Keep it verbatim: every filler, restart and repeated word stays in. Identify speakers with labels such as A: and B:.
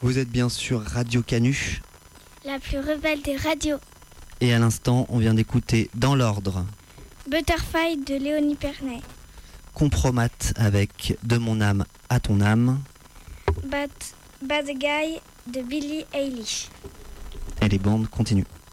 A: Vous êtes bien sûr Radio Canu.
B: La plus rebelle des radios.
A: Et à l'instant, on vient d'écouter dans l'ordre
B: Butterfly de Léonie Pernet.
A: Compromat avec De mon âme à ton âme.
B: Bad, Bad Guy de Billie Eilish.
A: Et les bandes continuent.